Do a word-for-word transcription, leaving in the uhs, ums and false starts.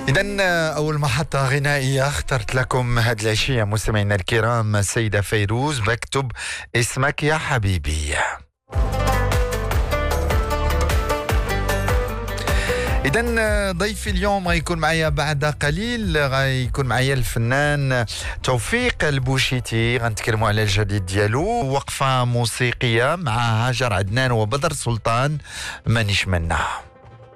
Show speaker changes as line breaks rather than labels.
إذن أول محطة غنائية اخترت لكم هذه العشية مستمعينا الكرام السيدة فيروز بكتب اسمك يا حبيبي. إذن ضيفي اليوم غيكون معايا بعد قليل، غيكون معايا الفنان توفيق البوشيتي، غنتكلموا على الجديد ديالو، وقفة موسيقية مع هاجر عدنان وبدر سلطان مانيش منها.